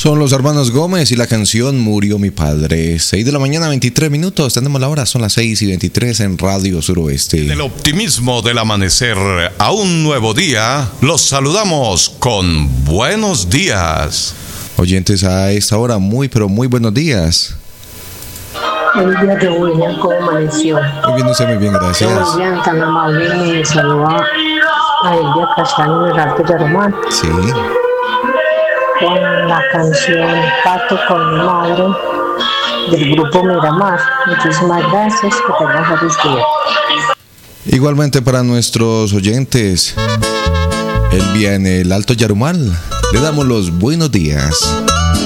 Son los hermanos Gómez y la canción Murió mi padre. 6 de la mañana, 23 minutos. Tenemos la hora, son las 6:23 en Radio Suroeste. En el optimismo del amanecer a un nuevo día, los saludamos con buenos días. Oyentes a esta hora, muy pero muy buenos días. El día de William, ¿cómo amaneció? Muy bien, usted, muy bien, gracias. William, tan amable, me saluda a Elvia Casano del Alto Yarumal. Sí. Con la canción Pato con mi madre del grupo Miramar. Muchísimas gracias, que tengan feliz día. Igualmente para nuestros oyentes, Elvia en el Alto Yarumal, le damos los buenos días.